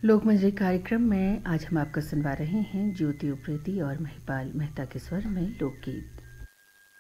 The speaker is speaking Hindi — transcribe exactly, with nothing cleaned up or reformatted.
लोकमंजरी कार्यक्रम में आज हम आपको सुनवा रहे हैं ज्योति उप्रेती और महिपाल मेहता के स्वर में लोकगीत।